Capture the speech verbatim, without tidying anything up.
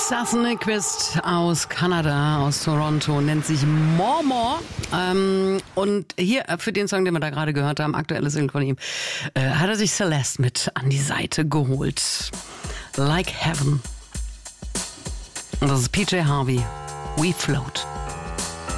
Seth Nyquist aus Kanada, aus Toronto, nennt sich More More. Ähm, und hier für den Song, den wir da gerade gehört haben, aktuelles Single von ihm, äh, hat er sich Celeste mit an die Seite geholt. Like Heaven. Und das ist P J Harvey. We Float.